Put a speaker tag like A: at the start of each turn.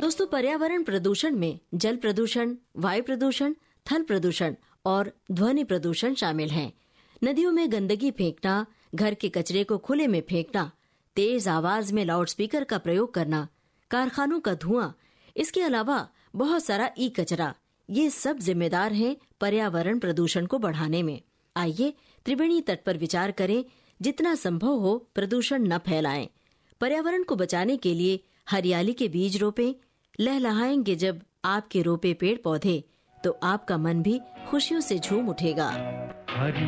A: दोस्तों, पर्यावरण प्रदूषण में जल प्रदूषण, वायु प्रदूषण, थल प्रदूषण और ध्वनि प्रदूषण शामिल हैं। नदियों में गंदगी फेंकना, घर के कचरे को खुले में फेंकना, तेज आवाज में लाउडस्पीकर का प्रयोग करना, कारखानों का धुआं, इसके अलावा बहुत सारा ई कचरा, ये सब जिम्मेदार हैं पर्यावरण प्रदूषण को बढ़ाने में। आइए त्रिवेणी तट पर विचार करें, जितना संभव हो प्रदूषण न फैलाएं। पर्यावरण को बचाने के लिए हरियाली के बीज रोपें। लहलहाएंगे जब आपके रोपे पेड़ पौधे, तो आपका मन भी खुशियों से झूम उठेगा।